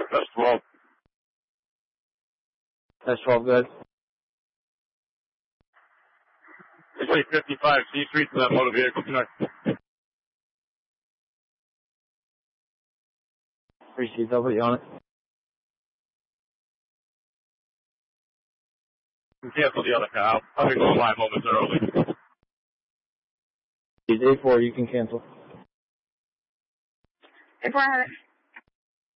That's 12. That's 12 good. It's 55 C3 to that motor vehicle tonight. 3CW on it. Cancel the other car. I'll be going live momentarily. He's A4, you can cancel. A400.